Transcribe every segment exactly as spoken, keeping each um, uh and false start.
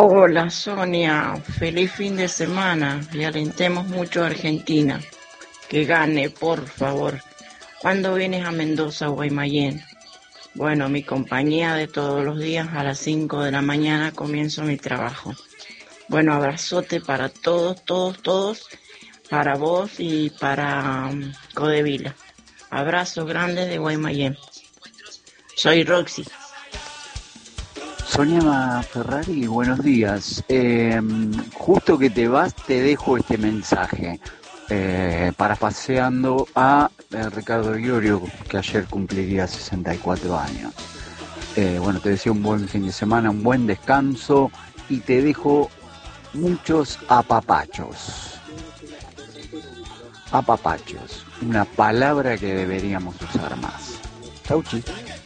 Hola Sonia, feliz fin de semana y alentemos mucho a Argentina. Que gane, por favor. ¿Cuándo vienes a Mendoza, Guaymallén? Bueno, mi compañía de todos los días a las cinco de la mañana comienzo mi trabajo. Bueno, abrazote para todos, todos, todos, para vos y para um, Codevila. Abrazos grandes de Guaymallén. Soy Roxy. Sonia Ferrari, buenos días. Eh, justo que te vas, te dejo este mensaje. Eh, parapaseando a eh, Ricardo Iorio, que ayer cumpliría sesenta y cuatro años. Eh, bueno, te deseo un buen fin de semana, un buen descanso y te dejo muchos apapachos. Apapachos, una palabra que deberíamos usar más. Chauchi.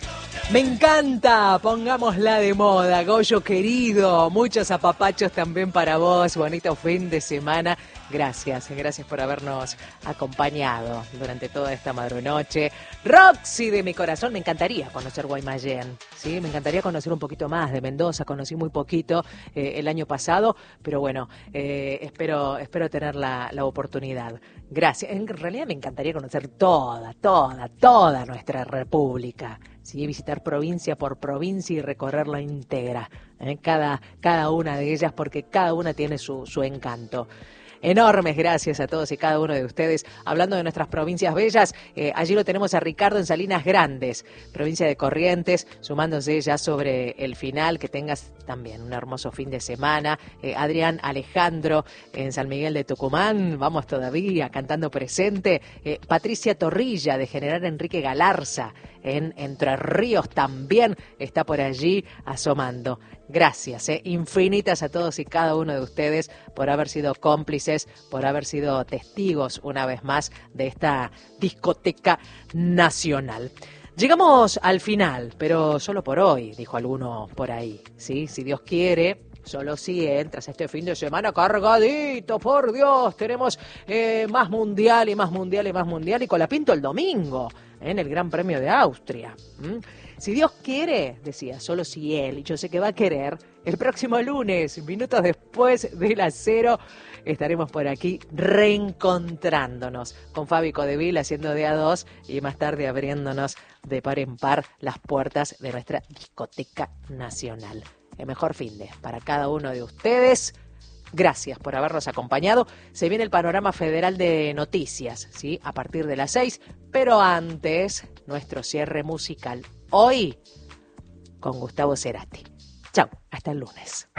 Me encanta, pongámosla de moda, Goyo querido, muchos apapachos también para vos, bonito fin de semana, gracias, gracias por habernos acompañado durante toda esta madrunoche. Roxy de mi corazón, me encantaría conocer Guaymallén, ¿sí? Me encantaría conocer un poquito más de Mendoza, conocí muy poquito eh, el año pasado, pero bueno, eh, espero, espero tener la, la oportunidad. Gracias, en realidad me encantaría conocer toda, toda, toda nuestra república. Sí, visitar provincia por provincia y recorrerla íntegra, ¿eh? cada, cada una de ellas, porque cada una tiene su, su encanto. Enormes gracias a todos y cada uno de ustedes. Hablando de nuestras provincias bellas, eh, allí lo tenemos a Ricardo en Salinas Grandes, provincia de Corrientes, sumándose ya sobre el final. Que tengas también un hermoso fin de semana. Eh, Adrián Alejandro en San Miguel de Tucumán, vamos todavía cantando presente. Eh, Patricia Torrilla de General Enrique Galarza en Entre Ríos también está por allí asomando. Gracias, eh, infinitas a todos y cada uno de ustedes por haber sido cómplices, por haber sido testigos una vez más de esta discoteca nacional. Llegamos al final, pero solo por hoy, dijo alguno por ahí, ¿sí? Si Dios quiere, solo si entras este fin de semana cargadito, por Dios, tenemos eh, más mundial y más mundial y más mundial y Colapinto el domingo, ¿eh? En el Gran Premio de Austria. ¿Mm? Si Dios quiere, decía, solo si Él, y yo sé que va a querer, el próximo lunes, minutos después de las cero, estaremos por aquí reencontrándonos con Fabi Codevil haciendo de a dos y más tarde abriéndonos de par en par las puertas de nuestra discoteca nacional. El mejor fin de para cada uno de ustedes. Gracias por habernos acompañado. Se viene el panorama federal de noticias, ¿sí? A partir de las seis, pero antes, nuestro cierre musical. Hoy, con Gustavo Cerati. Chau, hasta el lunes.